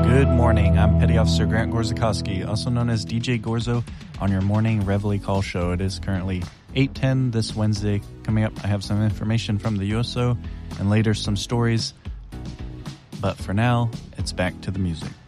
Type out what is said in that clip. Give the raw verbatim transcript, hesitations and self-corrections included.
Good morning. I'm Petty Officer Grant Gorzakowski, also known as D J Gorzo, on your morning Reveille Call show. It is currently eight ten this Wednesday. Coming up, I have some information from the U S O and later some stories. But for now, it's back to the music.